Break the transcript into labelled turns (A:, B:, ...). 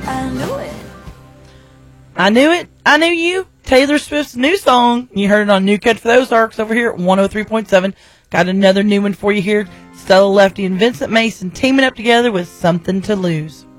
A: I knew it.
B: I knew it. I knew you. Taylor Swift's new song. You heard it on New Cut for the Ozarks over here at 103.7. Got another new one for you here. Stella Lefty and Vincent Mason teaming up together with Something to Lose.